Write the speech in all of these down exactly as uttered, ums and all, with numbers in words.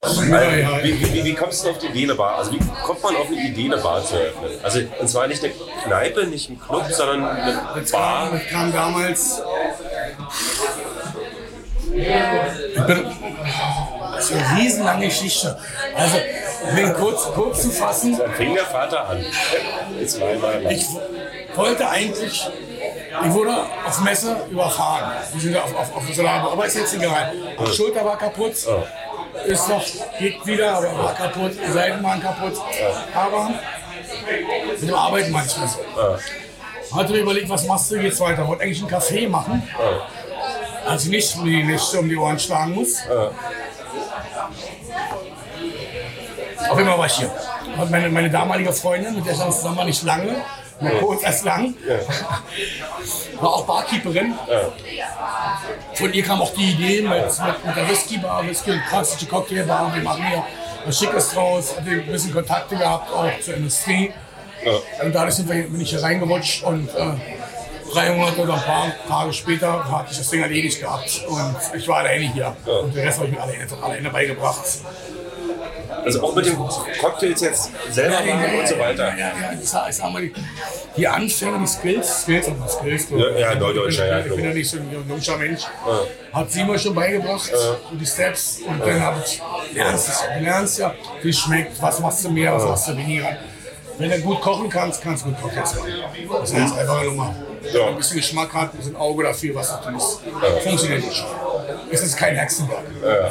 Wie, wie, wie kommst du auf die Idee, eine Bar? Also wie kommt man auf eine Idee, eine Bar zu eröffnen? Also und zwar nicht eine Kneipe, nicht ein Club, sondern eine Das Bar. kam, das kam damals. Ich bin, das ist eine riesenlange Geschichte. Also, um den kurz, kurz zu fassen. Dann fing der Vater an. Jetzt war einmal Ich wollte eigentlich, ich wurde auf Messe überfahren. Wir sind auf, auf, auf Solar, aber ist jetzt egal. Die Schulter war kaputt, ist noch, geht wieder, aber war kaputt, die Seiten waren kaputt. Aber mit dem Arbeiten manchmal so. Hatte mir überlegt, was machst du jetzt weiter? Wollte eigentlich einen Kaffee machen, als ich nicht um die Nächte um die Ohren schlagen muss. Auf jeden Fall war ich hier. Und meine, meine damalige Freundin, mit der ich dann zusammen war, nicht lange, nur kurz erst lang, war auch Barkeeperin. Von ihr kam auch die Idee mit, mit, mit der Whisky-Bar, Whisky und klassische Cocktailbar. Wir machen hier was Schickes draus, hatte ein bisschen Kontakte gehabt, auch zur Industrie. Und dadurch sind wir, bin ich hier reingerutscht und äh, drei Monate oder ein paar Tage später hatte ich das Ding erledigt gehabt. Und ich war alleine hier. Und den Rest habe ich mir alleine, alleine beigebracht. Also auch mit den Cocktails jetzt selber Ja, machen ja, und so weiter. Ja, ja, ja. Ich sag, ich sag mal, die, die Anfänge, die Skills, Skills und Skills. Ja, ja, Neudeutscher, ja. Ich bin ja nicht so ein jungscher Mensch. Hat sie mir schon beigebracht, so die Steps. Und dann habe ich, lernst es, du lernst ja, wie es schmeckt, was machst du mehr, was machst du weniger. Wenn du gut kochen kannst, kannst du gut Cocktails machen. Das ist jetzt einfach nur mal. Ja. Ein bisschen Geschmack hat, ein bisschen Auge dafür, was du tust. Funktioniert nicht. Es ist kein Hexenwerk. Ja.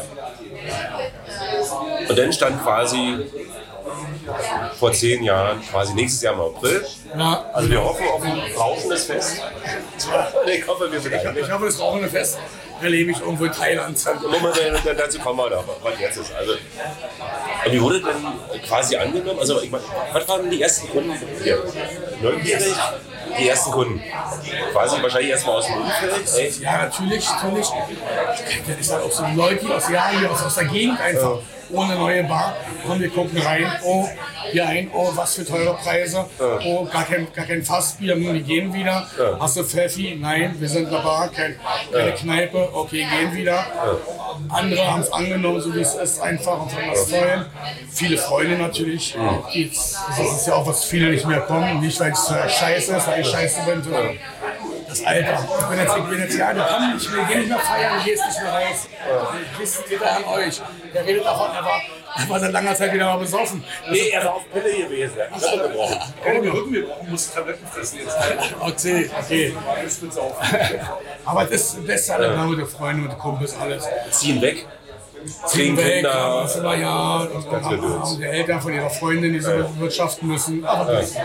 Und dann stand quasi vor zehn Jahren, quasi nächstes Jahr im April. Ja. Also wir hoffen auf ein rauschendes Fest. Ich hoffe, wir sind Ich, ich hoffe, das rauchende Fest erlebe ich irgendwo in Thailand. Moment, dazu kommen wir noch, was jetzt ist. Also, und wie wurde denn quasi angenommen? Also, ich meine, was waren die ersten Kunden hier? Neugierig? Die ersten Kunden. Quasi wahrscheinlich erstmal aus dem Umfeld. Ey. Ja, natürlich, natürlich. Das ist halt auch so Leute, die aus Jahren hier aus, aus der Gegend einfach. Ohne neue Bar. Komm, wir gucken rein. Oh, hier ein. Oh, was für teure Preise. Oh, gar kein, gar kein Fassbier. Hm, die gehen wieder. Hast du Pfeffi? Nein, wir sind in der Bar. Kein, keine Kneipe. Okay, gehen wieder. Andere haben es angenommen, so wie es ist, einfach und fanden das toll. Viele Freunde natürlich. Jetzt, das ist ja auch, was viele nicht mehr kommen. Nicht, weil es äh, scheiße ist, weil ich scheiße bin, sondern das Alter. Ich bin jetzt, ich bin jetzt ja, wir kommen nicht mehr, gehen nicht mehr feiern, du gehst nicht mehr raus. Wisst ihr an euch? Der redet davon, er war, er war seit langer Zeit wieder mal besoffen. Nee, er war auf Pille gewesen. Er hat Pille gebrochen. Keine Rücken gebrochen, musste Tabletten fressen jetzt. Okay, okay. Jetzt wird's auf. Aber das, das ist alle ja. Mit den Freunden, mit den Kumpels, alles. Ziehen weg. Ziehen weg, Kinder. haben ja, und dann haben, haben die Eltern von ihrer Freundin, die sie wirtschaften müssen. Aber das,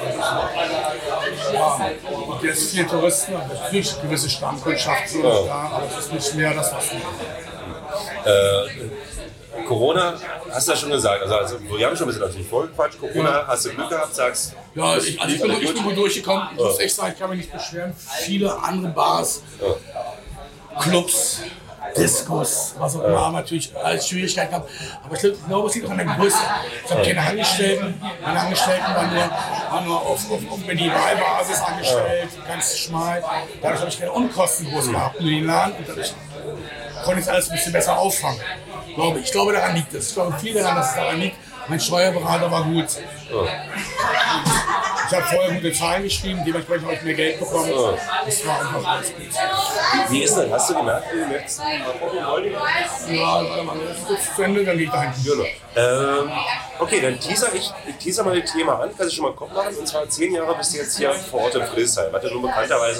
ja, und jetzt viele Touristen, natürlich eine gewisse Stammkundschaft, so, ja. Ja, aber es ist nicht mehr das, was äh, Corona, hast du ja schon gesagt, also, also wir haben schon ein bisschen natürlich vollgequatscht. Corona, ja. Hast du Glück gehabt, sagst ja, ich, also ich, bin, ich bin gut durchgekommen. Ich muss echt sagen, ich kann mich nicht beschweren. Viele andere Bars, ja. Clubs, Diskos, was auch immer, ja. Natürlich als Schwierigkeiten gehabt. Aber ich glaube, es liegt auch an der Größe. Ich habe keine Angestellten. Meine Angestellten waren nur, waren nur auf, auf, auf Minimalbasis angestellt, ja. Ganz schmal. Dadurch habe ich keine Unkosten groß gehabt in den Laden. Und dadurch konnte ich alles ein bisschen besser auffangen. Glaube ich. Ich glaube, daran liegt es. Ich glaube viel daran, dass es daran liegt. Mein Steuerberater war gut. Ja. Ich habe vorher gute Zahlen geschrieben, dementsprechend habe ich mehr Geld bekommen. Ja. Das war einfach alles gut. Wie ist das? Hast du gemerkt, wie du merkst? Ja, warte mal, das ist kurz zu Ende, dann gehe ich dahin. Ähm, okay, dann teaser ich, ich teaser mal das Thema an. Kannst du schon mal einen Kopf machen? Und zwar zehn Jahre bist du jetzt hier vor Ort in Friedrichshain. Was du nun bekannterweise